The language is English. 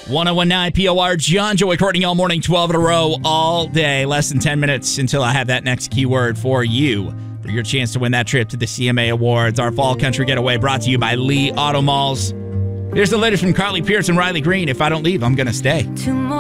1019 POR, John Joy Courtney all morning, 12 in a row, all day. Less than 10 minutes until I have that next keyword for you. For your chance to win that trip to the CMA Awards, our Fall Country Getaway brought to you by Lee Auto Malls. Here's the latest from Carly Pearce and Riley Green. If I don't leave, I'm going to stay.